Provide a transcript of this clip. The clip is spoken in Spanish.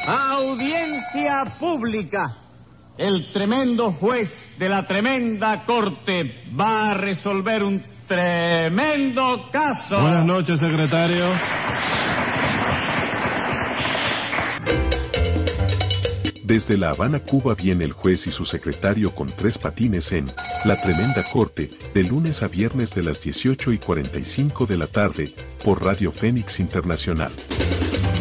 Audiencia pública. El tremendo juez de la tremenda corte va a resolver un tremendo caso. Buenas noches, secretario. Desde La Habana, Cuba, viene el juez y su secretario con 3 patines en La Tremenda Corte, de lunes a viernes de las 18:45 de la tarde, por Radio Fénix Internacional.